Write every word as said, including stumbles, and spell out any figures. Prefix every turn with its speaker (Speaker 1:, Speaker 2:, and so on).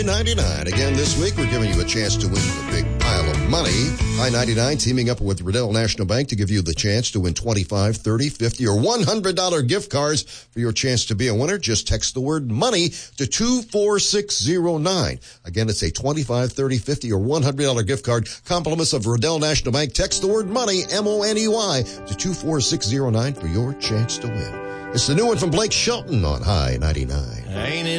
Speaker 1: ninety-nine. Again, this week, we're giving you a chance to win a big pile of money. I ninety-nine teaming up with Riddell National Bank to give you the chance to win twenty-five, thirty, fifty, or one hundred dollars gift cards. For your chance to be a winner, just text the word money to two four six zero nine. Again, it's a twenty-five, thirty, fifty, or one hundred dollars gift card. Compliments of Riddell National Bank. Text the word money, M O N E Y, to two four six zero nine for your chance to win. It's the new one from Blake Shelton on High ninety-nine.
Speaker 2: Ain't it